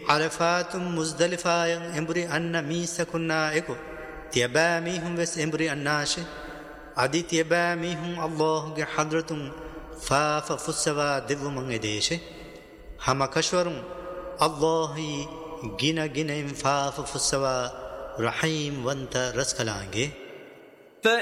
عرفات مزدلفة امبري أن ميسا كنا إكو تيباميهم بس امبري الناشي عدي تيباميهم الله حضرة فاف فسوا دو من إديشي هما كشورم الله جنا جنا فاف فسوا رحيم وانت رسكلانجي